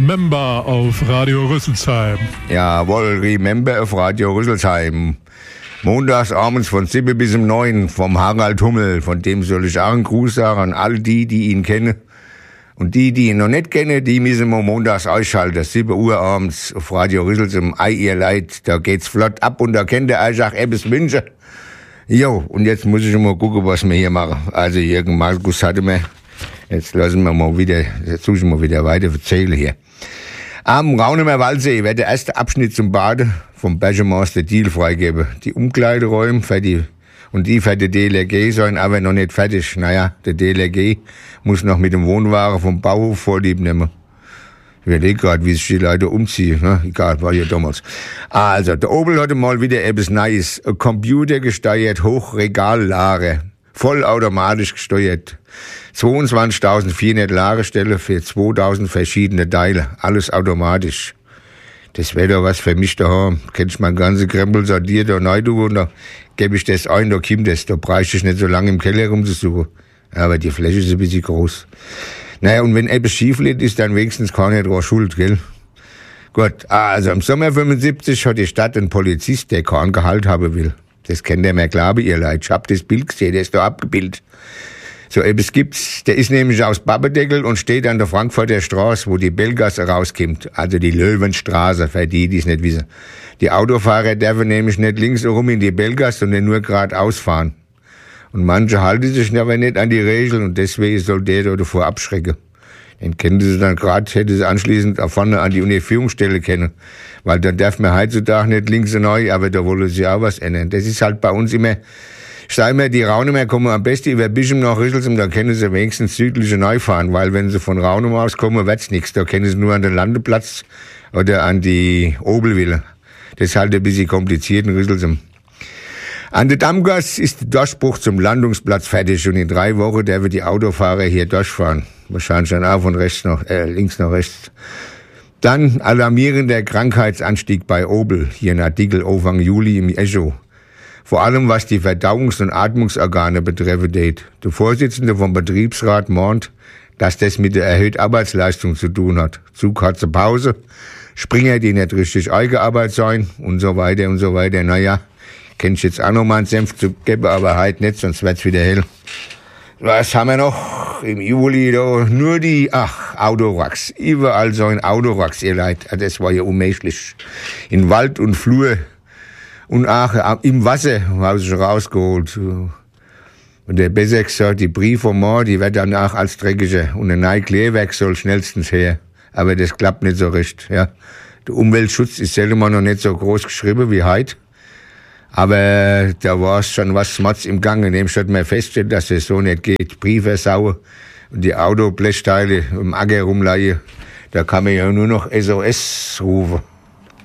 Remember auf Radio Rüsselsheim. Jawohl, Remember auf Radio Rüsselsheim. Montags abends von 7 bis um 9 vom Harald Hummel. Von dem soll ich auch einen Gruß sagen an all die ihn kennen. Und die ihn noch nicht kennen, die müssen wir montags ausschalten. 7 Uhr abends auf Radio Rüsselsheim. Ei, ihr Leid, da geht's flott ab und da kennt ihr euch auch etwas wünschen. Jo, und jetzt muss ich mal gucken, was wir hier machen. Also Jürgen Markus hatte mir, jetzt lassen wir mal wieder, jetzt suche ich mal wieder weiter erzählen hier. Am Raunemer Waldsee wird der erste Abschnitt zum Baden vom Bergemaster Deal freigeben. Die Umkleideräume für die DLRG sollen aber noch nicht fertig. Naja, der DLRG muss noch mit dem Wohnwagen vom Bauhof Vorlieb nehmen. Ich überlege gerade, wie sich die Leute umziehen. Ne? Egal, war ja damals. Also, der Opel hatte mal wieder etwas Neues. Ein computergesteuert Hochregallager. Vollautomatisch gesteuert. 22.400 Lagerstellen für 2.000 verschiedene Teile. Alles automatisch. Das wäre doch was für mich daheim. Kennt ich mein ganze Krempel sortiert und neu tun, da gebe ich das ein, da kommt das. Da bräuchte ich nicht so lange im Keller rumzusuchen. Aber die Fläche ist ein bisschen groß. Naja, und wenn etwas schief geht, ist dann wenigstens keiner dran schuld, gell? Gut, also im Sommer 75 hat die Stadt einen Polizist, der keinen Gehalt haben will. Das kennt ihr mir, glaube ihr Leid. Ich hab das Bild gesehen, der ist da abgebildet. So etwas gibt's, der ist nämlich aus Babbedeckel und steht an der Frankfurter Straße, wo die Bellgasse rauskommt. Also die Löwenstraße, für die es nicht wissen. Die Autofahrer dürfen nämlich nicht links herum in die Bellgasse, sondern nur geradeaus fahren. Und manche halten sich aber nicht an die Regeln und deswegen soll der da davor abschrecken. Den kennen sie dann gerade, hätte sie anschließend auch vorne an die Uniführungsstelle kennen. Weil da darf man heutzutage nicht links und neu, aber da wollen sie auch was ändern. Das ist halt bei uns immer, ich sage immer, die Raunemer kommen am besten über Bischum nach Rüsselsheim, da können sie wenigstens südliche neu fahren, weil wenn sie von Raunum aus kommen, wird's nichts. Da können sie nur an den Landeplatz oder an die Obelwille. Das ist halt ein bisschen kompliziert in Rüsselsheim. An der Dammgasse ist der Durchbruch zum Landungsplatz fertig und in 3 Wochen dürfen die Autofahrer hier durchfahren. Wahrscheinlich dann auch von links nach rechts. Dann alarmierender Krankheitsanstieg bei Opel. Hier ein Artikel Anfang Juli im Echo. Vor allem was die Verdauungs- und Atmungsorgane betreffen geht. Der Vorsitzende vom Betriebsrat mahnt, dass das mit der erhöhten Arbeitsleistung zu tun hat. Zu kurze Pause, Springer, die nicht richtig eingearbeitet sein und so weiter und so weiter. Naja, kenn ich jetzt auch noch mal einen Senf zu geben, aber heute nicht, sonst wird's wieder hell. Was haben wir noch im Juli da? Nur die, Autoracks. Überall so ein Autoracks, ihr Leid. Das war ja unmenschlich. In Wald und Flur und auch im Wasser haben sie schon rausgeholt. Und der besser gesagt, die Brief vom Mord, die wird danach als dreckiger. Und ein neues Klärwerk soll schnellstens her. Aber das klappt nicht so recht, ja. Der Umweltschutz ist selten mal noch nicht so groß geschrieben wie heute. Aber da war schon was Schmatz im Gange. Dem statt man feststellt, dass es so nicht geht. Briefe sauer und die Autoblechteile im Acker rumleihen. Da kann man ja nur noch SOS rufen.